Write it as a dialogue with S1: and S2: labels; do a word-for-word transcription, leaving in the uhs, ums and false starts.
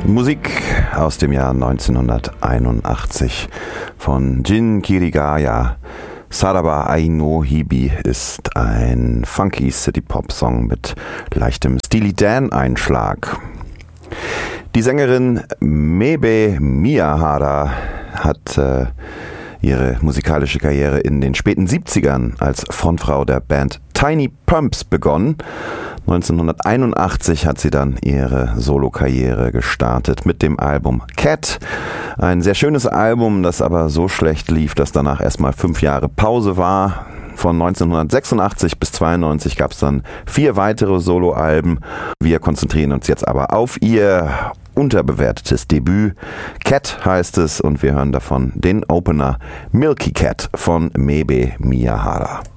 S1: Musik aus dem Jahr neunzehnhunderteinundachtzig von Jin Kirigaya. Saraba Ai no Hibi ist ein funky City-Pop-Song mit leichtem Steely Dan-Einschlag. Die Sängerin Mebe Miyahara hat äh, ihre musikalische Karriere in den späten siebzigern als Frontfrau der Band Tiny Pumps begonnen. neunzehnhunderteinundachtzig hat sie dann ihre Solokarriere gestartet mit dem Album Cat. Ein sehr schönes Album, das aber so schlecht lief, dass danach erstmal fünf Jahre Pause war. Von neunzehnhundertsechsundachtzig bis zweiundneunzig gab es dann vier weitere Soloalben. Wir konzentrieren uns jetzt aber auf ihr unterbewertetes Debüt. Cat heißt es und wir hören davon den Opener Milky Cat von Mebe Miyahara.